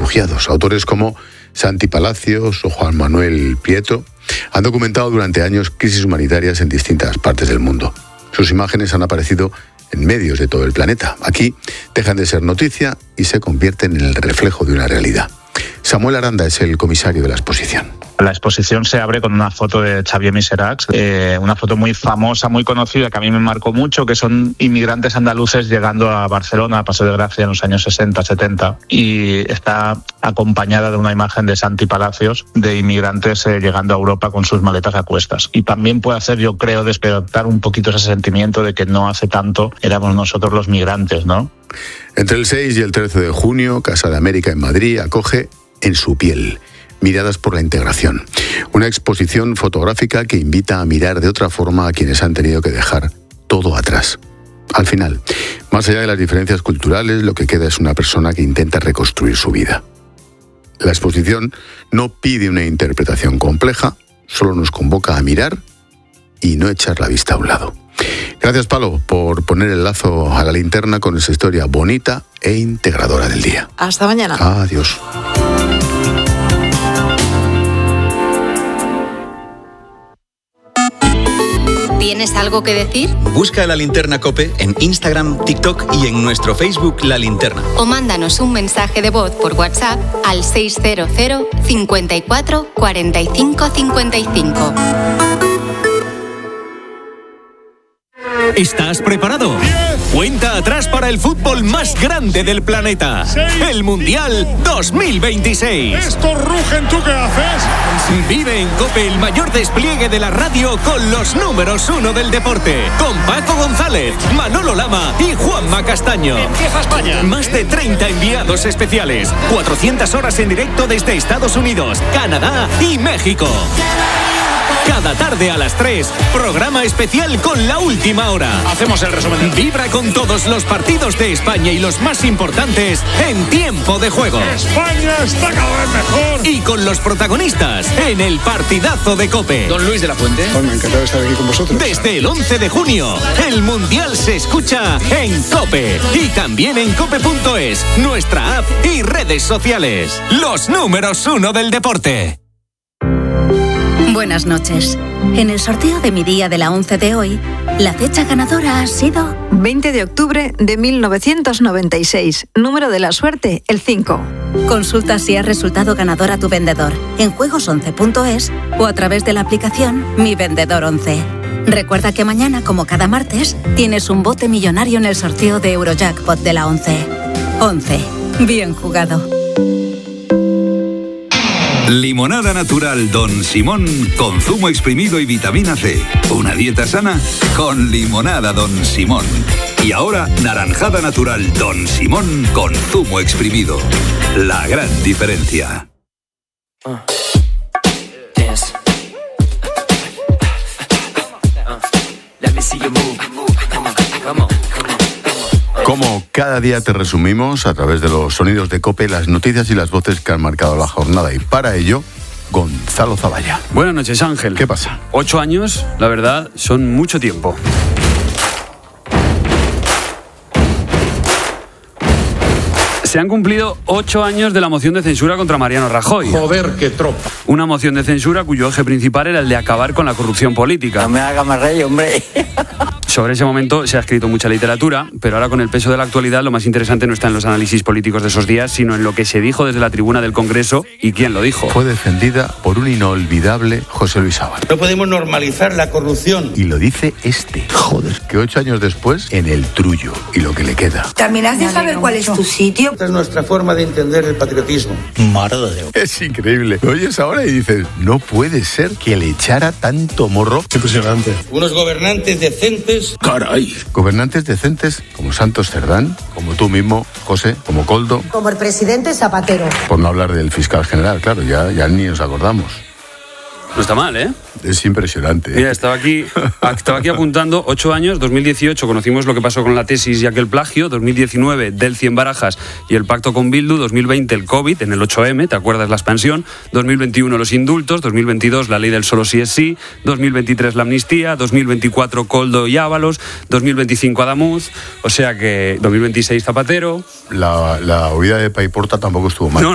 refugiados. Autores como Santi Palacios o Juan Manuel Prieto han documentado durante años crisis humanitarias en distintas partes del mundo. Sus imágenes han aparecido en medios de todo el planeta. Aquí dejan de ser noticia y se convierten en el reflejo de una realidad. Samuel Aranda es el comisario de la exposición. La exposición se abre con una foto de Xavier Miseracs, una foto muy famosa, muy conocida, que a mí me marcó mucho, que son inmigrantes andaluces llegando a Barcelona, a Paseo de Gracia, en los años 60, 70, y está acompañada de una imagen de Santi Palacios, de inmigrantes llegando a Europa con sus maletas a cuestas. Y también puede hacer, yo creo, despertar un poquito ese sentimiento de que no hace tanto éramos nosotros los migrantes, ¿no? Entre el 6 y el 13 de junio, Casa de América en Madrid acoge En su piel, Miradas por la integración. Una exposición fotográfica que invita a mirar de otra forma a quienes han tenido que dejar todo atrás. Al final, más allá de las diferencias culturales, lo que queda es una persona que intenta reconstruir su vida. La exposición no pide una interpretación compleja, solo nos convoca a mirar y no echar la vista a un lado. Gracias, Palo, por poner el lazo a la linterna con esa historia bonita e integradora del día. Hasta mañana. Adiós. ¿Tienes algo que decir? Busca La Linterna COPE en Instagram, TikTok y en nuestro Facebook La Linterna. O mándanos un mensaje de voz por WhatsApp al 600 54 45 55. ¿Estás preparado? 10. Cuenta atrás para el fútbol más grande del planeta. 6. El Mundial 2026. Estos rugen, ¿tú qué haces? Vive en COPE el mayor despliegue de la radio con los números 1 del deporte. Con Paco González, Manolo Lama y Juanma Castaño. Empieza España. Más de 30 enviados especiales. 400 horas en directo desde Estados Unidos, Canadá y México. Cada tarde a las 3, programa especial con La Última Hora. Hacemos el resumen. Vibra con todos los partidos de España y los más importantes en tiempo de juego. España está cada vez mejor. Y con los protagonistas en el partidazo de COPE. Don Luis de la Fuente. Me encantado de estar aquí con vosotros. Desde el 11 de junio, el Mundial se escucha en COPE. Y también en cope.es, nuestra app y redes sociales. Los números 1 del deporte. Buenas noches. En el sorteo de mi día de la 11 de hoy, la fecha ganadora ha sido 20 de octubre de 1996. Número de la suerte, el 5. Consulta si has resultado ganador a tu vendedor en juegos11.es o a través de la aplicación Mi Vendedor 11. Recuerda que mañana, como cada martes, tienes un bote millonario en el sorteo de Eurojackpot de la 11. 11. Bien jugado. Limonada natural Don Simón con zumo exprimido y vitamina C. Una dieta sana con limonada Don Simón. Y ahora naranjada natural Don Simón con zumo exprimido. La gran diferencia. Como cada día te resumimos a través de los sonidos de COPE las noticias y las voces que han marcado la jornada, y para ello, Gonzalo Zavalla. Buenas noches, Ángel. ¿Qué pasa? 8 años, la verdad, son mucho tiempo. Se han cumplido 8 años de la moción de censura contra Mariano Rajoy. Joder, qué tropa. Una moción de censura cuyo eje principal era el de acabar con la corrupción política. No me haga más rey, hombre. Sobre ese momento se ha escrito mucha literatura, pero ahora con el peso de la actualidad lo más interesante no está en los análisis políticos de esos días, sino en lo que se dijo desde la tribuna del Congreso y quién lo dijo. Fue defendida por un inolvidable José Luis Ábalos. No podemos normalizar la corrupción. Y lo dice este. Joder. Que 8 años después, en el trullo y lo que le queda. ¿También has de saber cuál es tu sitio? Esta es nuestra forma de entender el patriotismo. Madre de Dios. Es increíble. Lo oyes ahora y dices, no puede ser que le echara tanto morro. Impresionante. Unos gobernantes decentes. Caray. Gobernantes decentes como Santos Cerdán, como tú mismo, José, como Coldo. Como el presidente Zapatero. Por no hablar del fiscal general, claro, ya ni nos acordamos. No está mal, ¿eh? Es impresionante. Mira, estaba aquí apuntando 8 años, 2018 conocimos lo que pasó con la tesis y aquel plagio, 2019 Delcy en Barajas y el pacto con Bildu, 2020 el COVID en el 8M, ¿te acuerdas la expansión? 2021 los indultos, 2022 la ley del solo sí es sí, 2023 la amnistía, 2024 Coldo y Ábalos, 2025 Adamuz, o sea que 2026 Zapatero. La huida de Paiporta tampoco estuvo mal. No,